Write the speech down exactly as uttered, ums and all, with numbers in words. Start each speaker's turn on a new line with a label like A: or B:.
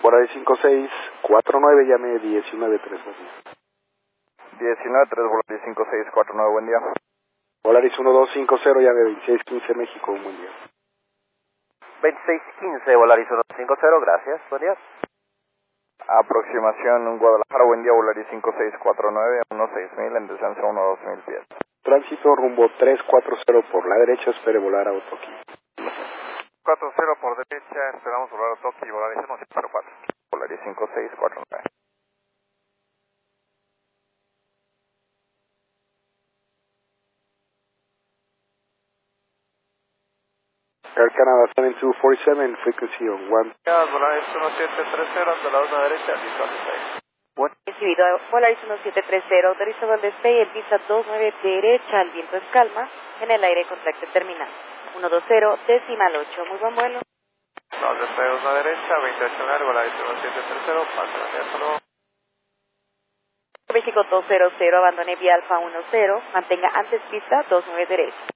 A: Volaris cinco seis cuatro nueve, llame diecinueve tres, buen día.
B: diecinueve tres, Volaris cinco seis cuatro nueve, buen día.
A: Volaris uno dos cinco cero, llame veintiséis quince, México, un buen día.
C: veintiséis quince, Volaris uno dos cinco cero, gracias, buen día.
B: Aproximación Guadalajara, buen día, Volaris cinco seis cuatro nueve, uno seis mil, en descenso uno dos mil pies.
A: Tránsito rumbo tres cuatro cero por la derecha, espere volar a Otoki.
B: cuatro cero por derecha, esperamos volar a Otoki, Volaris uno cero cuatro. Volaris cinco seis cuatro nueve.
A: Air Canada seven two four seven, frequency on one.
B: Volaris uno siete tres cero, hasta la una derecha, listo al despegue.
D: Bueno, recibido Volaris uno siete tres cero, autorizado al despegue, el pista dos nueve derecha, el viento es calma, en el aire contacto terminal. uno dos cero, decimal ocho, muy buen vuelo.
B: Los despegos a la derecha, veintiocho nueve, Volaris uno siete tres cero, pasa, hasta luego.
D: México dos cero cero, abandone vía Alfa uno cero, mantenga antes pista dos nueve derecha.